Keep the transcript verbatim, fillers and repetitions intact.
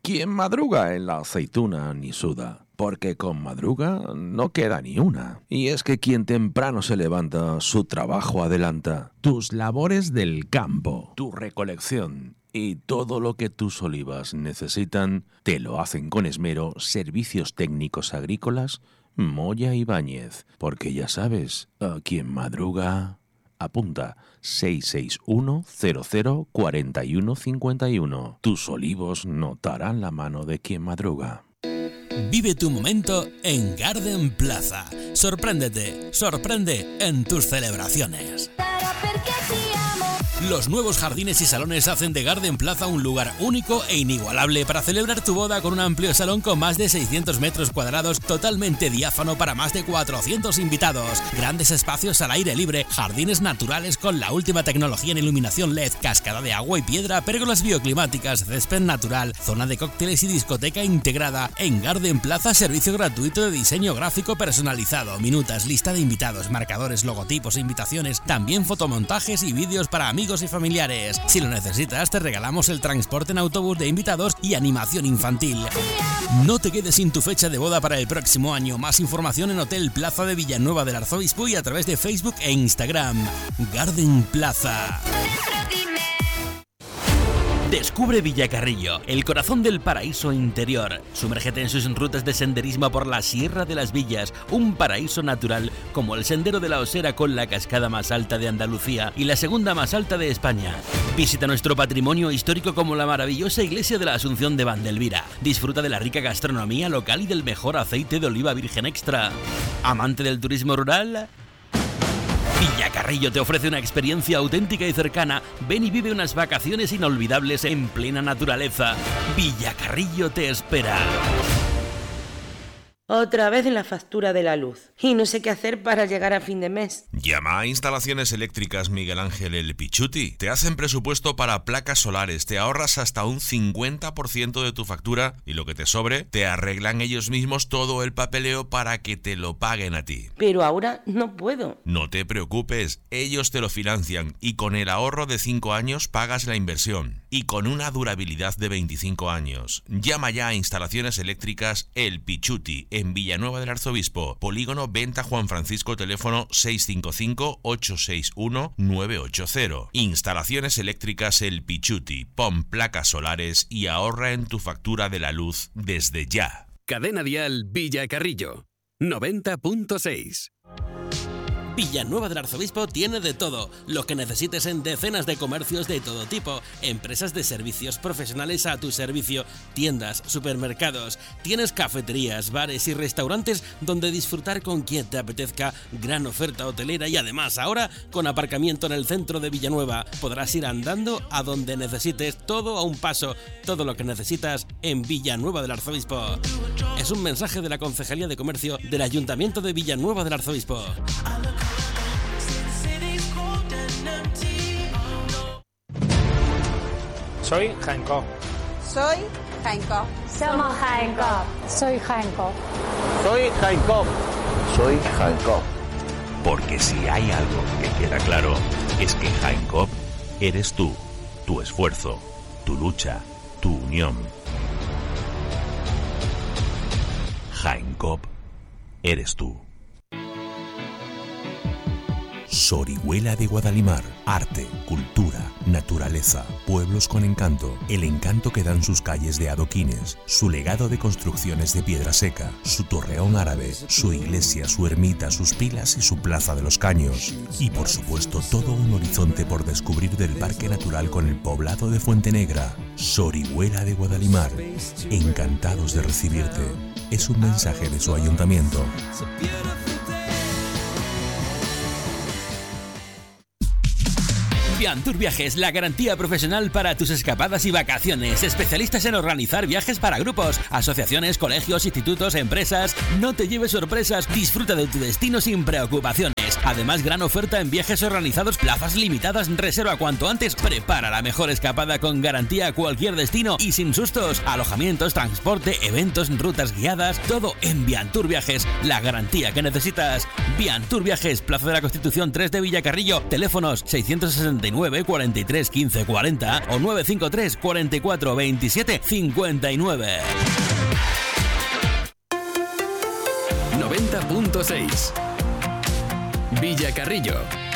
Quien madruga en la aceituna ni suda, porque con madruga no queda ni una. Y es que quien temprano se levanta, su trabajo adelanta. Tus labores del campo, tu recolección y todo lo que tus olivas necesitan, te lo hacen con esmero Servicios Técnicos Agrícolas Moya Ibáñez. Porque ya sabes, a quien madruga... Apunta seis seis uno cero cero cuatro uno cinco uno. Tus olivos notarán la mano de quien madruga. Vive tu momento en Garden Plaza. Sorpréndete, sorprende en tus celebraciones. Los nuevos jardines y salones hacen de Garden Plaza un lugar único e inigualable para celebrar tu boda con un amplio salón con más de seiscientos metros cuadrados totalmente diáfano para más de cuatrocientos invitados, grandes espacios al aire libre, jardines naturales con la última tecnología en iluminación L E D, cascada de agua y piedra, pérgolas bioclimáticas, césped natural, zona de cócteles y discoteca integrada. En Garden Plaza, servicio gratuito de diseño gráfico personalizado, minutas, lista de invitados, marcadores, logotipos e invitaciones, también fotomontajes y vídeos para amigos y familiares. Si lo necesitas, te regalamos el transporte en autobús de invitados y animación infantil. No te quedes sin tu fecha de boda para el próximo año. Más información en Hotel Plaza de Villanueva del Arzobispo y a través de Facebook e Instagram. Garden Plaza. Descubre Villacarrillo, el corazón del paraíso interior. Sumérgete en sus rutas de senderismo por la Sierra de las Villas, un paraíso natural como el Sendero de la Osera con la cascada más alta de Andalucía y la segunda más alta de España. Visita nuestro patrimonio histórico como la maravillosa iglesia de la Asunción de Vandelvira. Disfruta de la rica gastronomía local y del mejor aceite de oliva virgen extra. ¿Amante del turismo rural? Villacarrillo te ofrece una experiencia auténtica y cercana. Ven y vive unas vacaciones inolvidables en plena naturaleza. Villacarrillo te espera. Otra vez en la factura de la luz. Y no sé qué hacer para llegar a fin de mes. Llama a Instalaciones Eléctricas Miguel Ángel El Pichuti. Te hacen presupuesto para placas solares, te ahorras hasta un cincuenta por ciento de tu factura y lo que te sobre, te arreglan ellos mismos todo el papeleo para que te lo paguen a ti. Pero ahora no puedo. No te preocupes, ellos te lo financian y con el ahorro de cinco años pagas la inversión. Y con una durabilidad de veinticinco años. Llama ya a Instalaciones Eléctricas El Pichuti en Villanueva del Arzobispo, Polígono Venta Juan Francisco, teléfono seis cinco cinco ocho seis uno nueve ocho cero. Instalaciones Eléctricas El Pichuti, pon placas solares y ahorra en tu factura de la luz desde ya. Cadena Dial Villacarrillo, noventa punto seis. Villanueva del Arzobispo tiene de todo, lo que necesites en decenas de comercios de todo tipo, empresas de servicios profesionales a tu servicio, tiendas, supermercados, tienes cafeterías, bares y restaurantes donde disfrutar con quien te apetezca, gran oferta hotelera y además ahora con aparcamiento en el centro de Villanueva, podrás ir andando a donde necesites, todo a un paso, todo lo que necesitas en Villanueva del Arzobispo. Es un mensaje de la Concejalía de Comercio del Ayuntamiento de Villanueva del Arzobispo. Soy Jaén Coop. Soy Jaén Coop. Somos Jaén Coop. Soy Jaén Coop. Soy Jaén Coop. Soy Jaén Coop. Porque si hay algo que queda claro, es que Jaén Coop eres tú, tu esfuerzo, tu lucha, tu unión. Jaén Coop eres tú. Sorihuela de Guadalimar. Arte, cultura, naturaleza, pueblos con encanto. El encanto que dan sus calles de adoquines, su legado de construcciones de piedra seca, su torreón árabe, su iglesia, su ermita, sus pilas y su plaza de los caños. Y por supuesto todo un horizonte por descubrir del Parque Natural con el poblado de Fuente Negra. Sorihuela de Guadalimar. Encantados de recibirte. Es un mensaje de su ayuntamiento. Viantur Viajes, la garantía profesional para tus escapadas y vacaciones. Especialistas en organizar viajes para grupos, asociaciones, colegios, institutos, empresas. No te lleves sorpresas, disfruta de tu destino sin preocupaciones. Además, gran oferta en viajes organizados, plazas limitadas, reserva cuanto antes. Prepara la mejor escapada con garantía a cualquier destino y sin sustos. Alojamientos, transporte, eventos, rutas guiadas, todo en Viantur Viajes, la garantía que necesitas. Viantur Viajes, Plaza de la Constitución tres de Villacarrillo, teléfonos seiscientos sesenta y nueve, cuarenta y tres, quince, cuarenta o nueve cinco tres, cuarenta y cuatro, veintisiete, cincuenta y nueve. noventa punto seis Villacarrillo.